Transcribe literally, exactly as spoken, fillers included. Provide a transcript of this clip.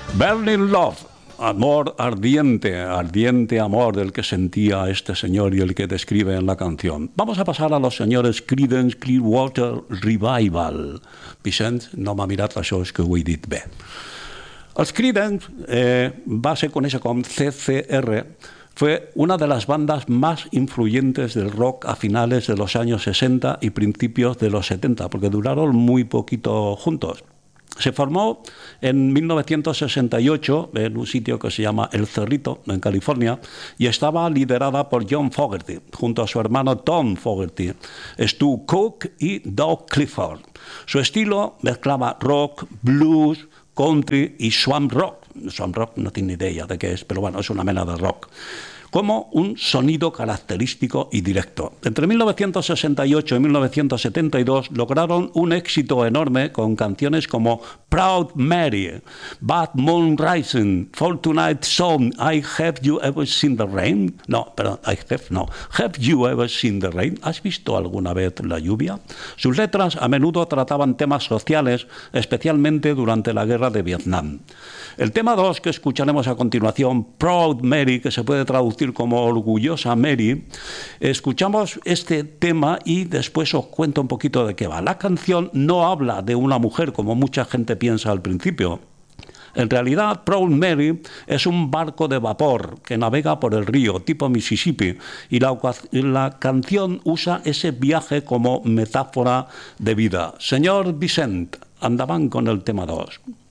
Burning Love, amor ardiente, ardiente amor del que sentía este señor y el que describe en la canción. Vamos a pasar a los señores Creedence Clearwater Revival. Vicent, no m'ha mirat, això és que ho he dit bé. Els Creedence, eh, va ser conèixer com C C R, fue una de las bandas más influyentes del rock a finales de los años sesenta y principios de los setenta, porque duraron muy poquito juntos. Se formó en mil novecientos sesenta y ocho en un sitio que se llama El Cerrito, en California, y estaba liderada por John Fogerty, junto a su hermano Tom Fogerty, Stu Cook y Doug Clifford. Su estilo mezclaba rock, blues, country y swamp rock. Swamp rock no tiene idea de qué es, pero bueno, es una mena de rock. Como un sonido característico y directo. Entre mil novecientos sesenta y ocho y mil novecientos setenta y dos lograron un éxito enorme con canciones como Proud Mary, Bad Moon Rising, For Tonight Song, I Have You Ever Seen the Rain? No, perdón, I have, no. Have You Ever Seen the Rain? ¿Has visto alguna vez la lluvia? Sus letras a menudo trataban temas sociales, especialmente durante la guerra de Vietnam. El tema dos que escucharemos a continuación, Proud Mary, que se puede traducir como Orgullosa Mary, escuchamos este tema y después os cuento un poquito de qué va. La canción no habla de una mujer como mucha gente piensa al principio. En realidad, Proud Mary es un barco de vapor que navega por el río tipo Mississippi y la, la canción usa ese viaje como metáfora de vida. Señor Vicent, andaban con el tema dos.